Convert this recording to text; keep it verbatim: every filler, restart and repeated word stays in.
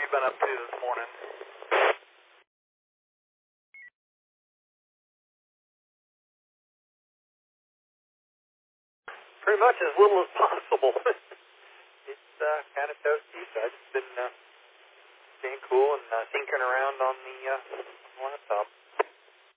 you been up to this morning? Pretty much as little as possible. It's uh, kind of toasty, so I've just been uh, staying cool and uh, tinkering around on the uh, laptop.